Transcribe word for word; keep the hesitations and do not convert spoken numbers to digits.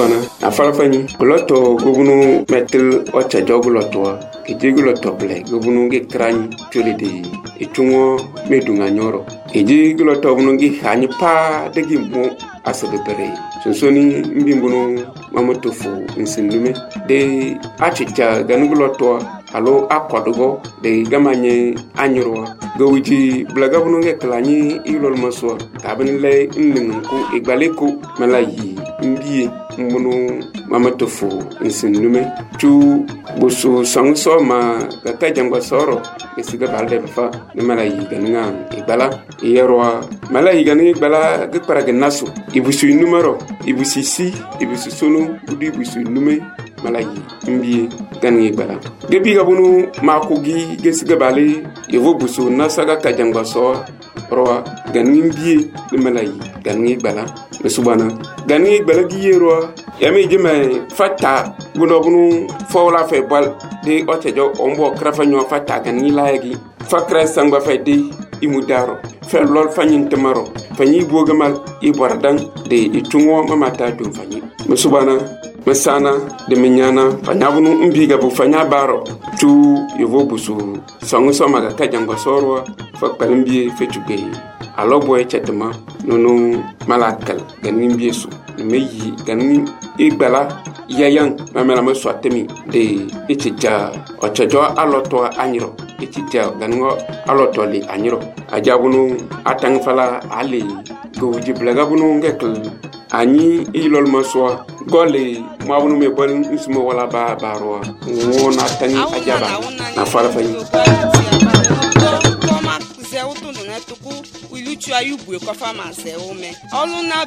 Mesubana afalafani goloto gobunu metel ocha joguloto ejiguloto ble gobunu ge krani tolede etungo medunga nyoro ejiguloto bunu ge hani pa degi mo asabe bere sonsoni mbimbunu mamotofu nsindume de achicha ganuguloto alo akwadugo de gamanye anyoro gowiji blaga bunu ge klani ilol maso tabin le nningu igbaleko malayi mbiye mbunu mamatofu nsindume tu busu sangso ma gata jangwa soro esiga balde fa ne malayi ganinga igbala yerwa malayi ganinga igbala ge paraga nasu ibusu numero ibusi si ibusu sunu udi ibusu nume malayi mbiye ganinga igbala gebi gabunu makogi gesiga bale yevo busu nasaga kajangwa so roa ganinga mbiye ne malayi ganinga igbala mesubana ganinga igbala gi yerwa yami jime fata buno bunu fawla fe bal de otejo ombo krafa nyo fata ganinga laagi fakra sangba fe de imudaro fe lol fanyin temaro fanyi bogamal ibordan de itungo mamata dum fanyi mesubana mesana de menyana fanyabunu mbiga bu fanya baro tu yevo busu sangu so maga kajangwa sorwa fakpalimbi fetuge alo boy chetma nono malakal ganin biesu meyi ganin igbala yayan mamela maswatemi de itija ochojo aloto anyiro itija gango aloto li anyiro ajabunu atang fala ali go jiblaga bunu ngekl ani ilol maswa gole mabunu me bol nsimo wala ba baro wona tani ajaba na fala fani Tuku iluchu ayubu e kofa ma se o me oluna